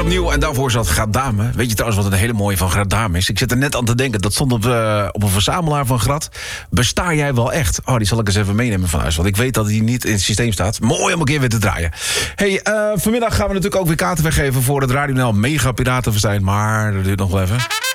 Nieuw en daarvoor zat Gradame. Weet je trouwens wat een hele mooie van Gradame is? Ik zit er net aan te denken, dat stond op een verzamelaar van Grad. Besta jij wel echt? Oh, die zal ik eens even meenemen van huis, want ik weet dat die niet in het systeem staat. Mooi om een keer weer te draaien. Hey, vanmiddag gaan we natuurlijk ook weer kaarten weggeven voor het Radio NL Mega Piratenfestijn, maar dat duurt nog wel even.